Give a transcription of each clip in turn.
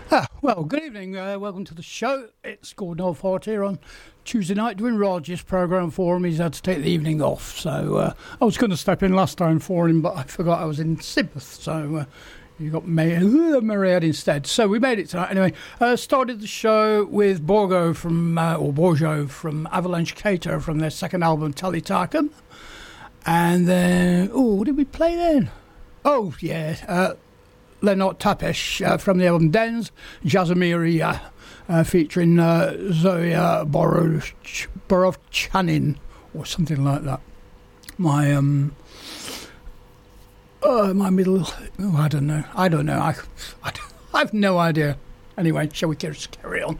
Well, good evening. Welcome to the show. It's Gordon Allport here on Tuesday night doing Roger's programme for him. He's had to take the evening off, so I was going to step in last time for him, but I forgot I was in Sidmouth, so you got Myriad instead. So we made it tonight. Anyway, started the show with Borgo from Avalanche Cater from their second album, Talitakum. And then, what did we play then? Oh, yeah, Lenot Tapesh from the album Dens, Jazamiria, featuring Zoya Borovchanin, or something like that. My I don't know. I have no idea. Anyway, shall we just carry on?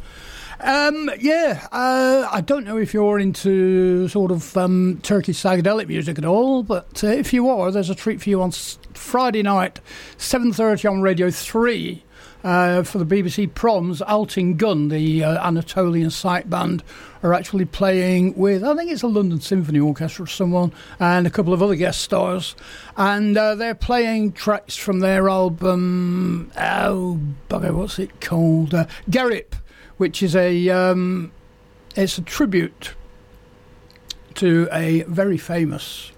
I don't know if you're into sort of Turkish psychedelic music at all, but if you are, there's a treat for you on Friday night, 7:30 on Radio 3 for the BBC Proms. Altin Gun, the Anatolian sight band, are actually playing with, I think it's a London Symphony Orchestra or someone, and a couple of other guest stars. And they're playing tracks from their album, what's it called? Garip, which is it's a tribute to a very famous...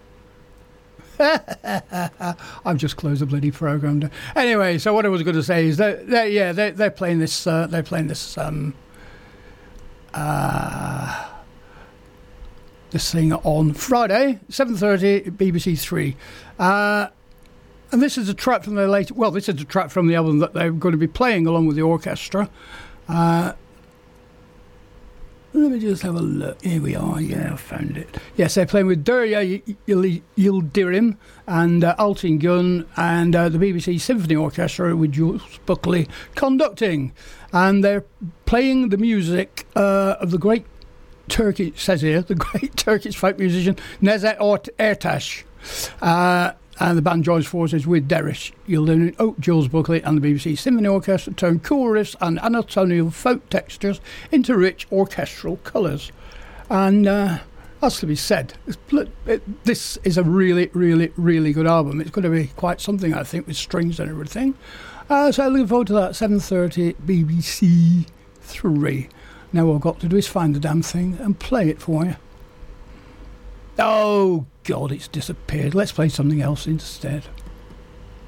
I've just closed the bloody programme down. Anyway, so what I was going to say is they're playing this this thing on Friday, 7:30, BBC Three, and this is a track from their latest. Well, this is a track from the album that they're going to be playing along with the orchestra. Let me just have a look. Here we are. Yeah, I found it. Yes, they're playing with Derya Yildirim and Altin Gun and the BBC Symphony Orchestra with Jules Buckley conducting. And they're playing the music of the great Turkish, says here, the great Turkish folk musician Nezet Ertaş. And the band joins forces with Derya Yildirim, Jules Buckley and the BBC Symphony Orchestra to turn cool riffs and Anatolian folk textures into rich orchestral colours. And that's to be said. This is a really, really, really good album. It's going to be quite something, I think, with strings and everything. So I'm looking forward to that, 7:30 BBC 3. Now all I've got to do is find the damn thing and play it for you. Oh, God, it's disappeared. Let's play something else instead.